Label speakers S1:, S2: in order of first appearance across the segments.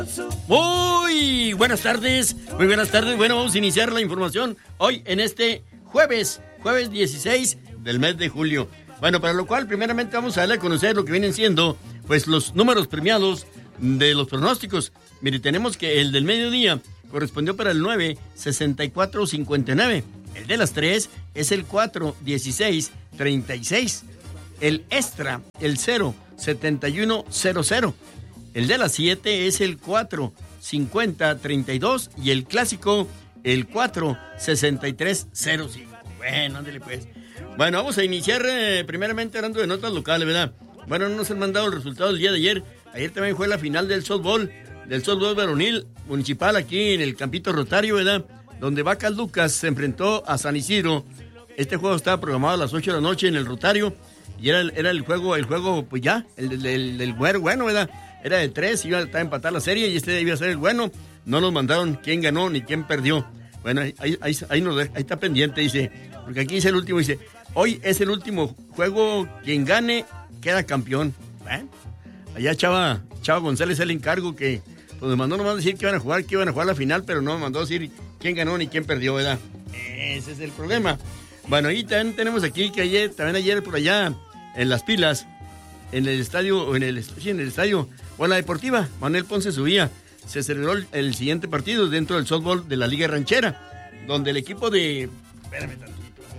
S1: Muy buenas tardes, muy buenas tardes. Bueno, vamos a iniciar la información hoy en este jueves 16 del mes de julio. Bueno, para lo cual primeramente vamos a darle a conocer lo que vienen siendo pues los números premiados de los pronósticos. Mire, tenemos que el del mediodía correspondió para el 9, 64-59. El de las 3 es el 4, 16, 36. El extra, el 0, 71-00. El de las 7 es el 4, 50-32. Y el clásico, el 4, 63-05. Bueno, ándale pues. Bueno, vamos a iniciar primeramente hablando de notas locales, ¿verdad? Bueno, no nos han mandado el resultado del día de ayer. Ayer también fue la final del softball varonil municipal aquí en el Campito Rotario, ¿verdad? Donde Vacas Lucas se enfrentó a San Isidro. Este juego estaba programado a las 8 de la noche en el Rotario. Y era el juego, pues ya, el bueno, ¿verdad? Era de 3, iba a empatar la serie y este iba a ser el bueno. No nos mandaron quién ganó ni quién perdió. Bueno, ahí está pendiente, dice. Porque aquí dice el último, dice, hoy es el último juego, quien gane queda campeón. Allá Chava González el encargo que pues nos mandó nomás decir que iban a jugar la final, pero no me mandó decir quién ganó ni quién perdió, ¿verdad? Ese es el problema. Bueno, y también tenemos aquí que ayer por allá en Las Pilas, en el estadio, o en la deportiva, Manuel Ponce Subía, se celebró el siguiente partido dentro del softball de la Liga Ranchera, donde el equipo de... Espérame tantito.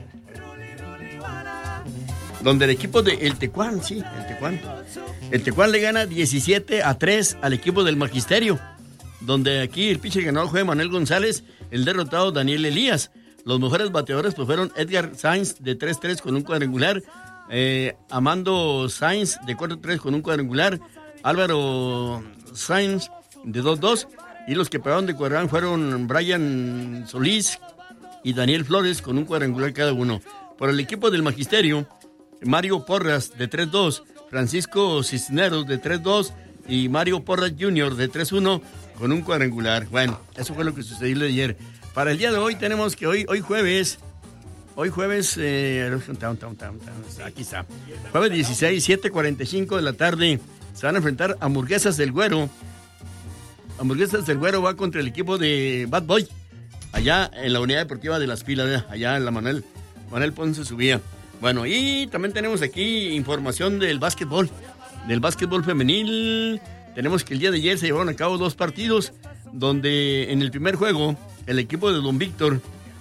S1: Donde el equipo de El Tecuán le gana 17-3 al equipo del Magisterio, donde aquí el pitcher ganador fue Manuel González, el derrotado Daniel Elías. Los mejores bateadores pues fueron Edgar Sainz de 3-3 con un cuadrangular, Amando Sainz de 4-3 con un cuadrangular, Álvaro Sainz de 2-2, y los que pegaron de cuadrangular fueron Brian Solís y Daniel Flores con un cuadrangular cada uno. Por el equipo del Magisterio, Mario Porras de 3-2, Francisco Cisneros de 3-2 y Mario Porras Jr. de 3-1 con un cuadrangular. Bueno, eso fue lo que sucedió el de ayer. Para el día de hoy tenemos que hoy jueves, aquí está, jueves 16, 7:45 de la tarde, se van a enfrentar a Hamburguesas del Güero. Hamburguesas del Güero va contra el equipo de Bad Boy, allá en la unidad deportiva de Las Pilas, allá en la Manuel Ponce Subía. Bueno, y también tenemos aquí información del básquetbol femenil. Tenemos que el día de ayer se llevaron a cabo 2 partidos, donde en el primer juego el equipo de Don Víctor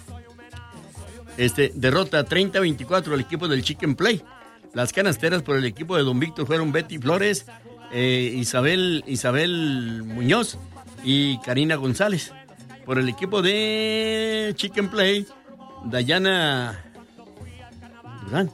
S1: derrota 30-24 al equipo del Chicken Play. Las canasteras por el equipo de Don Víctor fueron Betty Flores, Isabel Muñoz y Karina González. Por el equipo de Chicken Play, Dayana Durán.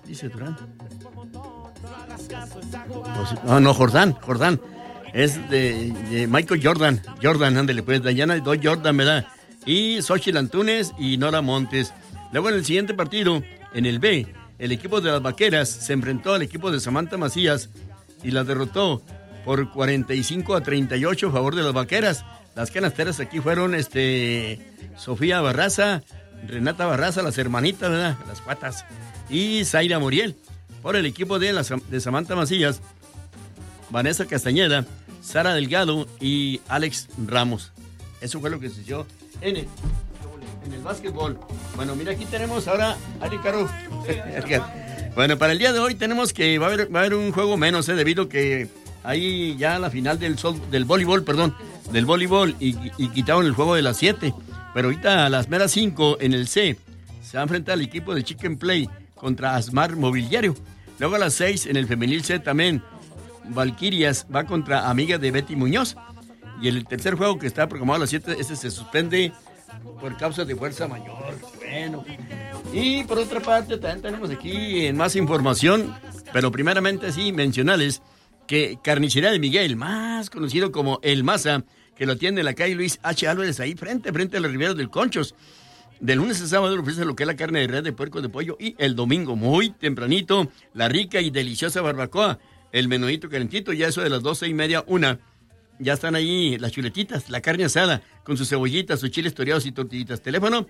S1: Jordán. Es de Michael Jordan, ándale pues, Dayana Jordan, ¿verdad? Y Xochitl Antunes y Nora Montes. Luego en el siguiente partido, en el B, el equipo de las Vaqueras se enfrentó al equipo de Samantha Macías y las derrotó por 45-38 a favor de las Vaqueras. Las canasteras aquí fueron Sofía Barraza, Renata Barraza, las hermanitas, ¿verdad? Las cuatas, y Zaira Muriel. Por el equipo de Samantha Macías, Vanessa Castañeda, Sara Delgado y Alex Ramos. Eso fue lo que sucedió en el básquetbol. Bueno, mira, aquí tenemos ahora a Ricardo. Bueno, para el día de hoy tenemos que va a haber un juego menos, debido que hay ya la final del voleibol y quitaron el juego de las 7. Pero ahorita a las meras 5 en el C se va a enfrentar al equipo de Chicken Play contra Asmar Mobiliario. Luego a las 6 en el femenil C también Valquirias va contra Amiga de Betty Muñoz. Y el tercer juego que está programado a las 7, se suspende por causa de fuerza mayor. Bueno. Y por otra parte también tenemos aquí más información, pero primeramente sí mencionarles que Carnicería de Miguel, más conocido como El Maza, que lo atiende en la calle Luis H. Álvarez, ahí frente a los riberos del Conchos. De lunes a sábado le ofrece lo que es la carne de res, de puerco, de pollo, y el domingo, muy tempranito, la rica y deliciosa barbacoa, el menudito calentito, ya eso de las 12:30, 1. Ya están ahí las chuletitas, la carne asada, con sus cebollitas, sus chiles toreados y tortillitas. Teléfono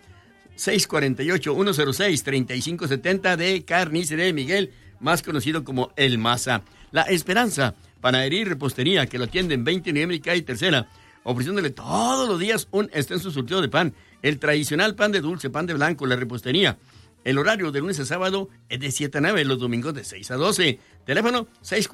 S1: 648-106-3570 de Carnicería de Miguel, más conocido como El Maza. La Esperanza, panadería y repostería, que lo atienden 20 de noviembre y calle Tercera. ofreciéndole todos los días un extenso surtido de pan, el tradicional pan de dulce, pan de blanco, la repostería. El horario de lunes a sábado es de 7 a 9, los domingos de 6 a 12. Teléfono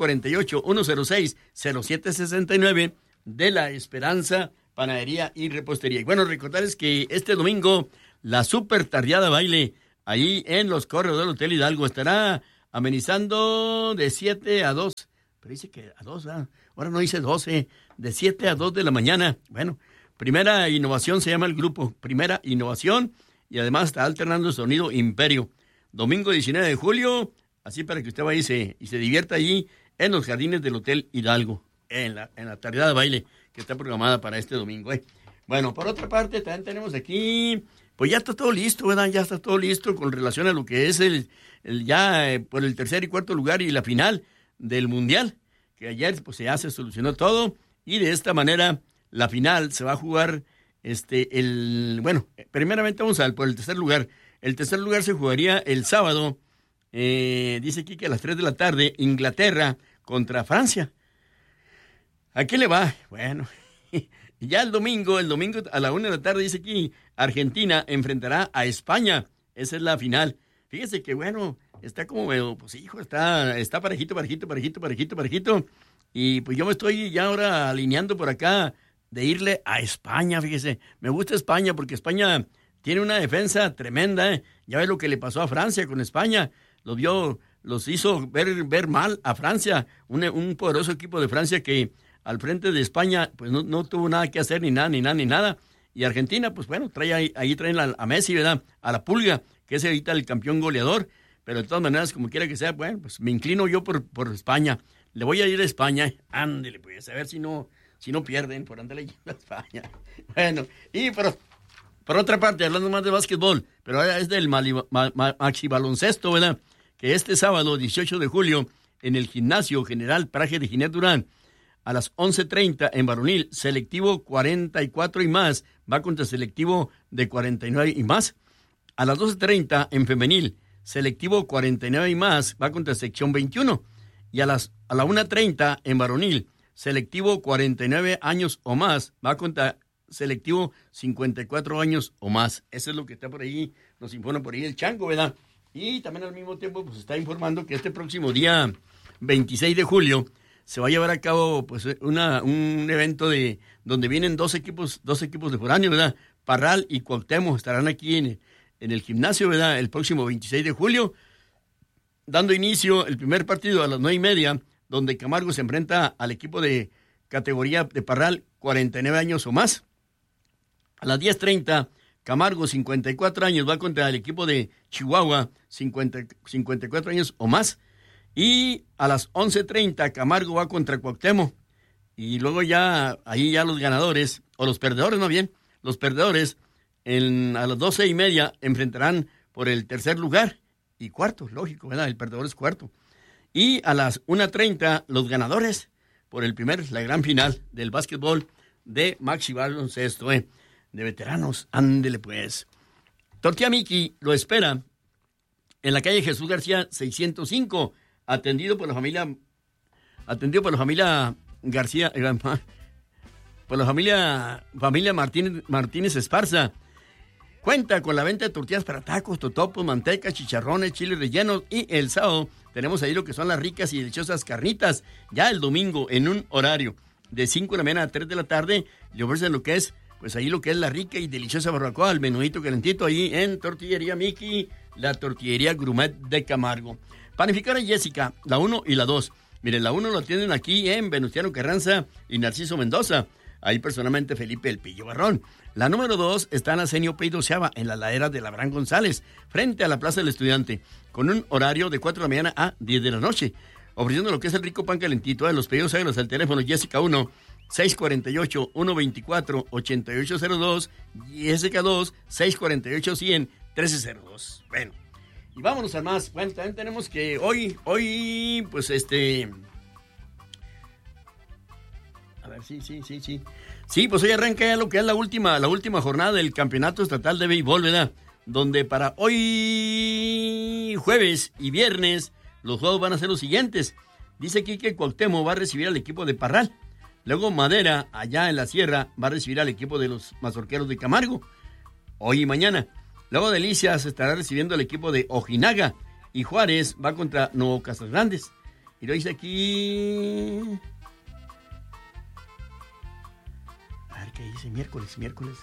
S1: 648-106-0769 de La Esperanza, Panadería y Repostería. Y bueno, recordarles que este domingo la super tardeada baile ahí en los corredores del Hotel Hidalgo estará amenizando de 7 a 2. Pero dice que a 2, ¿verdad? Ahora no dice 12, de 7 a 2 de la mañana. Bueno, Primera Innovación se llama el grupo, Primera Innovación, y además está alternando el sonido Imperio. Domingo 19 de julio, así para que usted vaya y se divierta allí en los jardines del Hotel Hidalgo, en la tardeada de baile que está programada para este domingo. Bueno, por otra parte, también tenemos aquí, pues ya está todo listo, ¿verdad? Ya está todo listo con relación a lo que es por el tercer y cuarto lugar y la final del Mundial, que ayer pues ya se solucionó todo, y de esta manera la final se va a jugar, primeramente vamos por el tercer lugar. El tercer lugar se jugaría el sábado, dice aquí que a las 3 de la tarde, Inglaterra contra Francia. ¿A qué le va? Bueno, ya el domingo a la 1 de la tarde, dice aquí, Argentina enfrentará a España. Esa es la final. Fíjese que bueno, está como, pues hijo, está parejito. Y pues yo me estoy ya ahora alineando por acá de irle a España, fíjese. Me gusta España porque España tiene una defensa tremenda, Ya ve lo que le pasó a Francia con España. Los hizo ver mal a Francia. Un poderoso equipo de Francia que al frente de España pues no tuvo nada que hacer, ni nada. Y Argentina, pues bueno, traen a Messi, ¿verdad? A la Pulga, que es ahorita el campeón goleador. Pero de todas maneras, como quiera que sea, bueno, pues me inclino yo por España. Le voy a ir a España. Ándele, pues, a ver si no pierden por andarle yendo a España. Bueno, y por otra parte, hablando más de básquetbol, pero ahora es del maxi baloncesto, ¿verdad? Que este sábado, 18 de julio, en el Gimnasio General Praje de Ginés Durán, a las 11:30 en varonil, selectivo 44 y más, va contra selectivo de 49 y más. A las 12:30 en femenil, selectivo 49 y más, va contra sección 21. Y a la 1:30 en varonil, selectivo 49 años o más, va contra selectivo 54 años o más. Eso es lo que está por ahí, nos informa por ahí el Chango, ¿verdad? Y también al mismo tiempo pues está informando que este próximo día 26 de julio se va a llevar a cabo pues un evento donde vienen dos equipos de foráneos, ¿verdad? Parral y Cuauhtémoc estarán aquí en el gimnasio, ¿verdad? El próximo 26 de julio, dando inicio el primer partido a las 9:30, donde Camargo se enfrenta al equipo de categoría de Parral, 49 años o más. A las 10:30, Camargo, 54 años, va contra el equipo de Chihuahua, 54 años o más. Y a las 11:30, Camargo va contra Cuauhtémoc. Y luego ahí los ganadores, o los perdedores, no bien, los perdedores, a las 12:30 enfrentarán por el tercer lugar y cuarto, lógico, ¿verdad? El perdedor es cuarto. Y a las 1:30, los ganadores por la gran final del básquetbol de maxi baloncesto, de veteranos. Ándele pues. Tortilla Miki lo espera en la calle Jesús García 605, atendido por la familia García, por la familia Martínez Esparza. Cuenta con la venta de tortillas para tacos, totopos, manteca, chicharrones, chiles rellenos, y el sábado tenemos ahí lo que son las ricas y deliciosas carnitas. Ya el domingo, en un horario de 5 de la mañana a 3 de la tarde, le ofrecen lo que es la rica y deliciosa barbacoa, el menudito calentito ahí en Tortillería Miki, la tortillería gourmet de Camargo. Panificadora Jessica, la 1 y la 2. Miren, la 1 lo tienen aquí en Venustiano Carranza y Narciso Mendoza. Ahí personalmente Felipe El Pillo Barrón. La número 2 está en Arsenio Pey Doceava, en la ladera de Labrán González, frente a la Plaza del Estudiante, con un horario de 4 de la mañana a 10 de la noche, ofreciendo lo que es el rico pan calentito. Los pedidos hágalos al teléfono Jessica 1, 648-124-8802, Jessica 2, 648-100-1302. Bueno, y vámonos al más. Bueno, también tenemos que hoy, pues a ver, sí. Sí, pues hoy arranca ya lo que es la última jornada del campeonato estatal de béisbol, ¿verdad? Donde para hoy, jueves y viernes, los juegos van a ser los siguientes. Dice aquí que Cuauhtémoc va a recibir al equipo de Parral. Luego Madera, allá en la sierra, va a recibir al equipo de los Mazorqueros de Camargo, hoy y mañana. Luego Delicias estará recibiendo al equipo de Ojinaga. Y Juárez va contra Nuevo Casasgrandes. Y lo dice aquí... A ver qué dice, miércoles.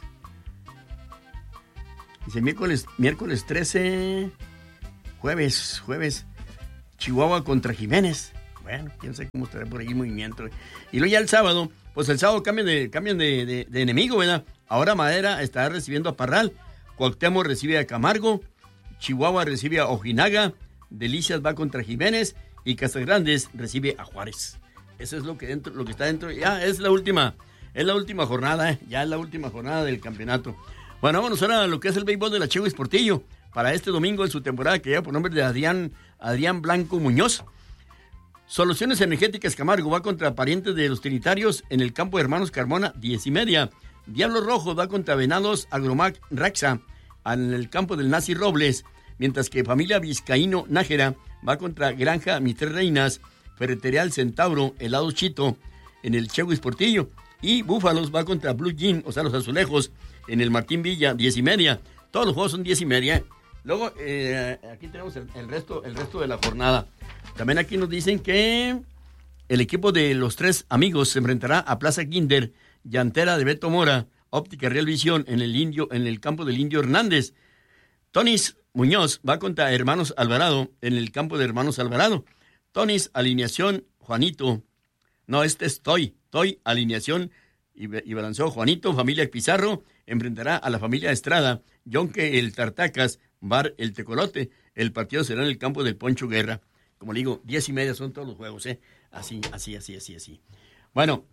S1: Dice miércoles 13, jueves, Chihuahua contra Jiménez. Bueno, quién sabe cómo estará por ahí el movimiento. Y luego ya el sábado cambian de enemigo, ¿verdad? Ahora Madera estará recibiendo a Parral, Cuauhtémoc recibe a Camargo, Chihuahua recibe a Ojinaga, Delicias va contra Jiménez y Casagrandes recibe a Juárez. Eso es lo que está dentro. Ya es la última jornada, ya es la última jornada del campeonato. Bueno, vámonos ahora a lo que es el béisbol de la Cheguis Portillo. Para este domingo en su temporada que lleva por nombre de Adrián Blanco Muñoz. Soluciones Energéticas Camargo va contra Parientes de los Trinitarios en el campo de Hermanos Carmona, 10:30. Diablos Rojos va contra Venados Agromac Raxa en el campo del Nazi Robles, mientras que Familia Vizcaíno Nájera va contra Granja Mis Tres Reinas, Ferretería El Centauro, Helado Chito en el Cheguis Portillo, y Búfalos va contra Blue Jean, o sea, los Azulejos, en el Martín Villa, 10:30. Todos los juegos son 10:30. Luego, aquí tenemos el resto de la jornada. También aquí nos dicen que el equipo de los Tres Amigos se enfrentará a Plaza Kinder, Llantera de Beto Mora, Óptica Real Visión en el campo del Indio Hernández. Tonis Muñoz va contra Hermanos Alvarado en el campo de Hermanos Alvarado. Tonis, alineación, Juanito. No, este es Toy, alineación y balanceo Juanito. Familia Pizarro enfrentará a la familia Estrada, Yonque el Tartacas, Bar el Tecolote. El partido será en el campo del Poncho Guerra. Como le digo, 10:30 son todos los juegos, ¿eh? Así. Bueno,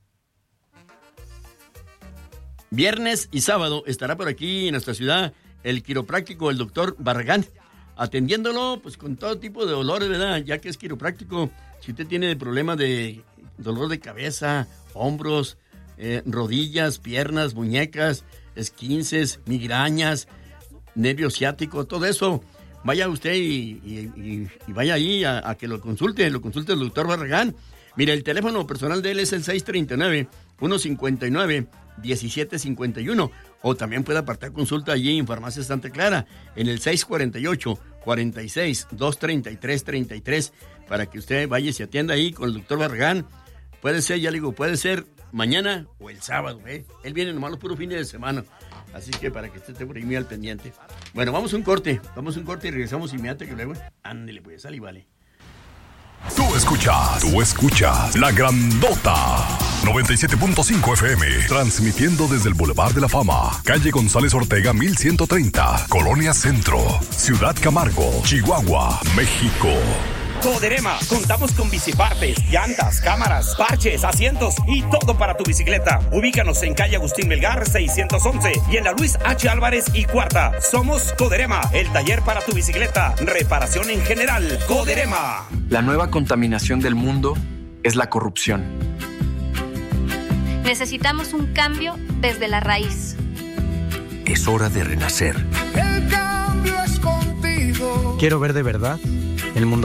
S1: viernes y sábado estará por aquí en nuestra ciudad el quiropráctico, el doctor Barragán, atendiéndolo pues con todo tipo de dolores, ¿verdad? Ya que es quiropráctico, si usted tiene problemas de dolor de cabeza, hombros, rodillas, piernas, muñecas, esquinces, migrañas, nervio ciático, todo eso, vaya usted y vaya ahí a que lo consulte el doctor Barragán. Mira, el teléfono personal de él es el 639-159-1751, o también puede apartar consulta allí en Farmacia Santa Clara, en el 648-46-233-33, para que usted vaya y se atienda ahí con el doctor Barragán. Puede ser, ya le digo, puede ser mañana o el sábado, ¿eh? Él viene nomás los puros fines de semana, así que para que usted esté por ahí muy al pendiente. Bueno, vamos a un corte y regresamos inmediatamente, que luego, ándele pues, sal y vale.
S2: Tú escuchas La Grandota 97.5 FM, transmitiendo desde el Boulevard de la Fama, calle González Ortega 1130, Colonia Centro, Ciudad Camargo, Chihuahua, México.
S3: Coderema, contamos con bicipartes, llantas, cámaras, parches, asientos y todo para tu bicicleta. Ubícanos en calle Agustín Melgar 611 y en la Luis H. Álvarez y Cuarta. Somos Coderema, el taller para tu bicicleta. Reparación en general. Coderema.
S4: La nueva contaminación del mundo es la corrupción.
S5: Necesitamos un cambio desde la raíz.
S6: Es hora de renacer.
S7: El cambio es contigo.
S6: Quiero ver de verdad el mundo